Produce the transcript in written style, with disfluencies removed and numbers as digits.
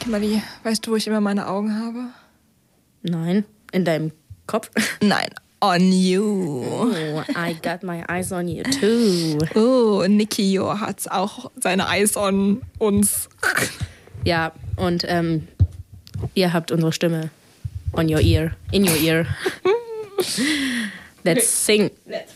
Kimberly, weißt du, wo ich immer meine Augen habe? Nein, in deinem Kopf? Nein, on you. Oh, I got my eyes on you too. Oh, Nikio hat auch seine Eyes on uns. Ja, und ihr habt unsere Stimme on your ear, in your ear. Let's sing. Let's